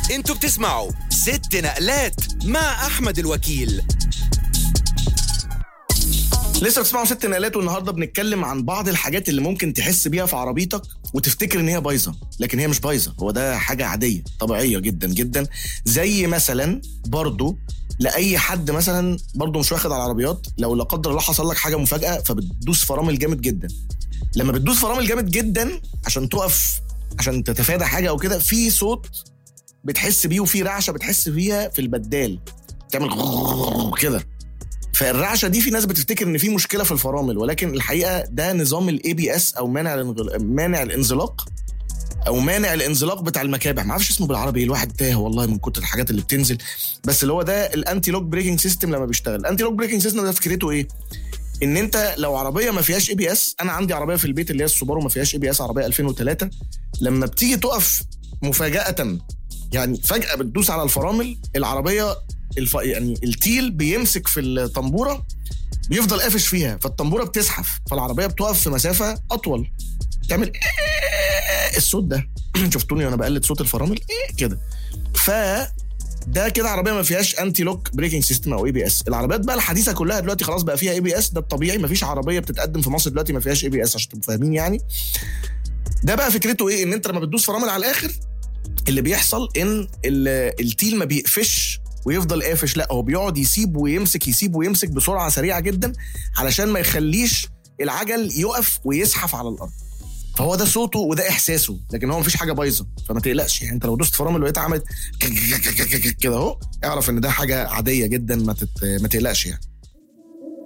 انتوا بتسمعوا ست نقلات مع احمد الوكيل. لسه بتسمعوا ست نقلات، والنهارده بنتكلم عن بعض الحاجات اللي ممكن تحس بيها في عربيتك وتفتكر ان هي بايظه، لكن هي مش بايظه، هو ده حاجه عاديه طبيعيه جدا جدا. زي مثلا برضو لاي حد مثلا برضو مش واخد على العربيات، لو لا قدر الله حصل لك حاجه مفاجاه فبتدوس فرامل جامد جدا. لما بتدوس فرامل جامد جدا عشان تقف، عشان تتفادى حاجه او كده، في صوت بتحس بيه وفي رعشه بتحس بيها في البدال، تعمل كده. فالرعشه دي في ناس بتفتكر ان في مشكله في الفرامل، ولكن الحقيقه ده نظام الاي بي اس او مانع الانزلاق او مانع الانزلاق بتاع المكابح. ما اعرفش اسمه بالعربي، الواحد تاه والله من كتر الحاجات اللي بتنزل. بس اللي هو ده الانتي لوك بريكنج سيستم. لما بيشتغل الانتي لوك بريكنج سيستم ده فكرته ايه؟ ان انت لو عربيه ما فيهاش اي بي اس، انا عندي عربيه في البيت اللي هي السوبارو ما فيهاش اي بي اس، عربيه 2003، لما بتيجي تقف مفاجاه، يعني فجاه بتدوس على الفرامل، العربيه يعني التيل بيمسك في الطنبوره، بيفضل قافش فيها، فالطنبوره بتزحف، فالعربيه بتقف في مسافه اطول، تعمل الصوت ده. شفتوني وانا بقلد صوت الفرامل كده. ده كده عربيه ما فيهاش انتي لوك بريكنج سيستم او اي بي اس. العربيات بقى الحديثه كلها دلوقتي خلاص بقى فيها اي بي اس، ده الطبيعي، ما فيش عربيه بتتقدم في مصر دلوقتي ما فيهاش اي بي اس، عشان تبقوا فاهمين يعني. ده بقى فكرته ايه؟ ان انت لما بتدوس فرامل على الاخر، اللي بيحصل ان التيل ما بيقفش ويفضل قافش، لا هو بيقعد يسيب ويمسك بسرعه سريعه جدا، علشان ما يخليش العجل يقف ويزحف على الارض. فهو ده صوته وده احساسه، لكن هو مفيش حاجه بايظه، فما تقلقش. يعني انت لو دوست فرامل ولقيتها عملت كده اهو، اعرف ان ده حاجه عاديه جدا، ما تقلقش يعني.